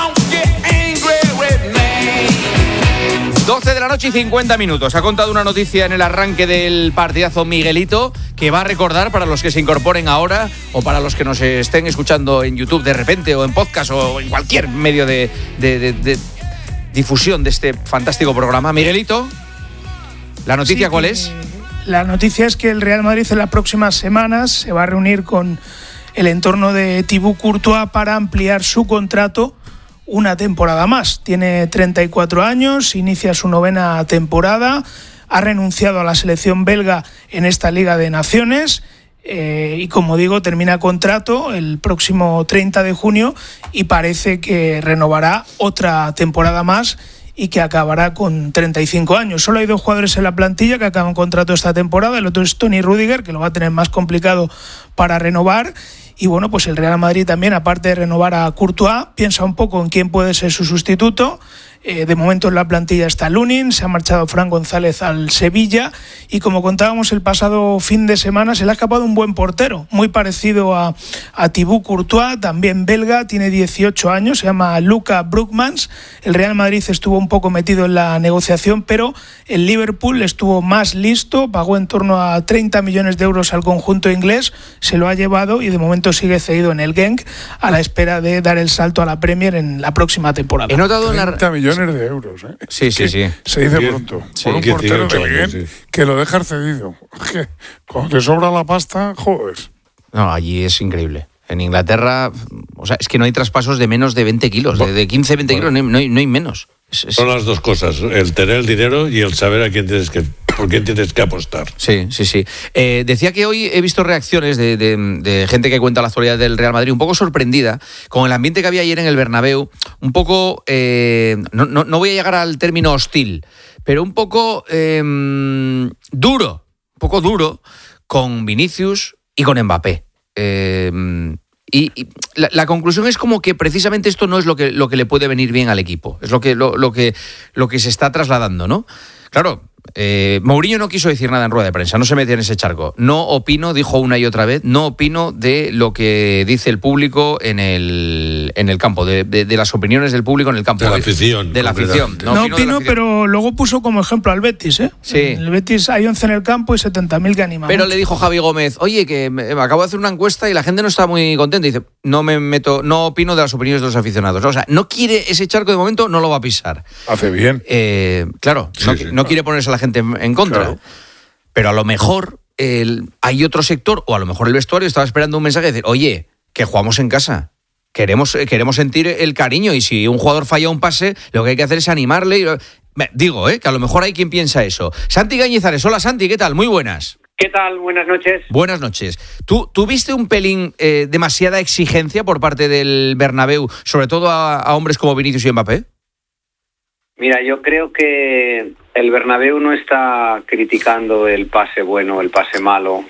doce de la noche y cincuenta minutos. Ha contado una noticia en el arranque del partidazo Miguelito que va a recordar para los que se incorporen ahora o para los que nos estén escuchando en YouTube de repente o en podcast o en cualquier medio de, de, de, de difusión de este fantástico programa. Miguelito, ¿la noticia sí, cuál es? La noticia es que el Real Madrid en las próximas semanas se va a reunir con el entorno de Thibaut Courtois para ampliar su contrato una temporada más. Tiene treinta y cuatro años, inicia su novena temporada, ha renunciado a la selección belga en esta Liga de Naciones eh, y, como digo, termina contrato el próximo treinta de junio y parece que renovará otra temporada más y que acabará con treinta y cinco años. Solo hay dos jugadores en la plantilla que acaban contrato esta temporada. El otro es Toni Rüdiger, que lo va a tener más complicado para renovar. Y bueno, pues el Real Madrid también, aparte de renovar a Courtois, piensa un poco en quién puede ser su sustituto. Eh, de momento en la plantilla está Lunin, se ha marchado Fran González al Sevilla y, como contábamos el pasado fin de semana, se le ha escapado un buen portero, muy parecido a, a Thibaut Courtois, también belga, tiene dieciocho años, se llama Luka Broekmans. El Real Madrid estuvo un poco metido en la negociación, pero el Liverpool estuvo más listo, pagó en torno a treinta millones de euros al conjunto inglés, se lo ha llevado y de momento sigue cedido en el Genk a la espera de dar el salto a la Premier en la próxima temporada. He notado en la... treinta millones de euros, ¿eh? Sí, sí, sí. Se dice pronto. Sí, por un portero de años, Genk sí. que lo deja cedido. Que cuando te sobra la pasta, joder. No, allí es increíble. En Inglaterra, o sea, es que no hay traspasos de menos de veinte kilos, de, de quince, veinte kilos, no hay, no hay, no hay menos. Es, es... Son las dos cosas, el tener el dinero y el saber a quién tienes que, por quién tienes que apostar. Sí, sí, sí. Eh, decía que hoy he visto reacciones de, de, de gente que cuenta la actualidad del Real Madrid un poco sorprendida con el ambiente que había ayer en el Bernabéu, un poco, eh, no, no, no voy a llegar al término hostil, pero un poco eh, duro, un poco duro con Vinicius y con Mbappé. Eh, Y, y la, la conclusión es como que precisamente esto no es lo que, lo que le puede venir bien al equipo. Es lo que, lo, lo que, lo que se está trasladando, ¿no? Claro, Eh, Mourinho no quiso decir nada en rueda de prensa, no se metía en ese charco. No opino, dijo una y otra vez, no opino de lo que dice el público en el, en el campo, de, de, de las opiniones del público en el campo. De la afición. De la afición. No, no opino, opino pero luego puso como ejemplo al Betis, ¿eh? Sí. En el Betis hay once en el campo y setenta mil que animan. Pero le dijo Javi Gómez, oye, que me, me acabo de hacer una encuesta y la gente no está muy contenta. Y dice, no me meto, no opino de las opiniones de los aficionados. O sea, no quiere ese charco de momento, no lo va a pisar. Hace bien. Eh, claro, Sí, no, sí, no claro. quiere ponerse a la gente en, en contra. Claro. Pero a lo mejor el, hay otro sector, o a lo mejor el vestuario estaba esperando un mensaje de decir, oye, que jugamos en casa. Queremos, queremos sentir el cariño y si un jugador falla un pase, lo que hay que hacer es animarle. Y, digo, ¿eh? que a lo mejor hay quien piensa eso. Santi Gañizares, hola Santi, ¿qué tal? Muy buenas. ¿Qué tal? Buenas noches. Buenas noches. ¿Tú tuviste un pelín eh, demasiada exigencia por parte del Bernabéu, sobre todo a, a hombres como Vinicius y Mbappé? Mira, yo creo que el Bernabéu no está criticando el pase bueno o el pase malo.